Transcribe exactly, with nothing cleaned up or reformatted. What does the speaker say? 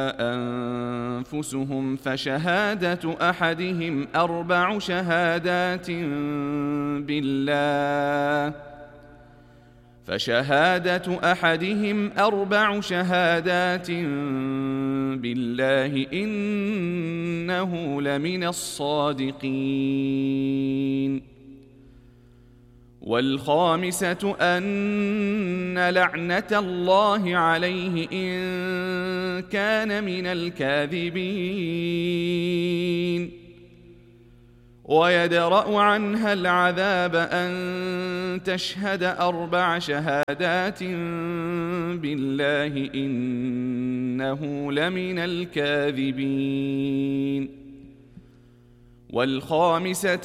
أنفسهم فشهادة أحدهم أربع شهادات بالله فشهادة أحدهم أربع شهادات بالله إنه لمن الصادقين. والخامسة أن لعنة الله عليه إن كان من الكاذبين. ويدرأ عنها العذاب أن تشهد أربع شهادات بالله إنه لمن الكاذبين. والخامسة